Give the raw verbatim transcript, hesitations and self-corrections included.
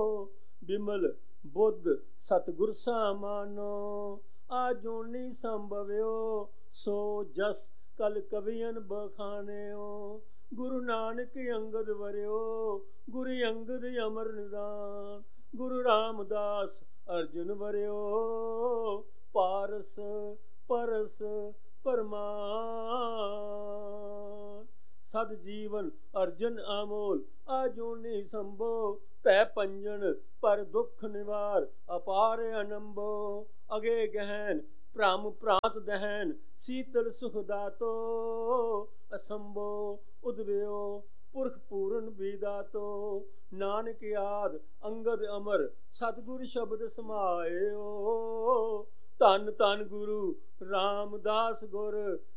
बिमल बुद्ध सतगुर सामानो। आजूनी संभव्यो सो जस कल कवियन बखान्यो। गुरु नानक अंगद वरियो गुरु अंगद अमर निदान। गुरु रामदास अर्जुन वरियो पारस परस परमान। सद जीवन अर्जन अमोल आजूनी संभो। भै पंजन पर दुख निवार अपार अनंबो। अगे गहन भ्रम भ्रांत दहन शीतल सुख दातो। असंभो उदव्यो पुरख पूरन विदातो। नानक आद अंगद अमर सतगुर शब्द समायो। धन धन गुरु रामदास गुर